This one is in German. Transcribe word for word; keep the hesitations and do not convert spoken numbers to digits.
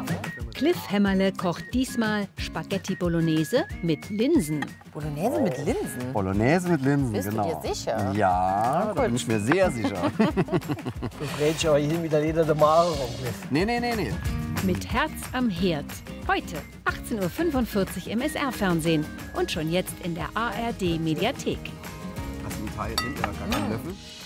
Cliff Hämmerle kocht diesmal Spaghetti Bolognese mit Linsen. Bolognese mit Linsen? Bolognese mit Linsen, Bist genau. du dir sicher? Ja, da bin ich mir sehr sicher. Du frätst ja hin mit der Leder der Mare rum, Cliff. Nee, nee, nee, nee. Mit Herz am Herd. Heute achtzehn Uhr fünfundvierzig im S R-Fernsehen und schon jetzt in der A R D-Mediathek. Hast du einen Teil hinter, gar keinen Löffel?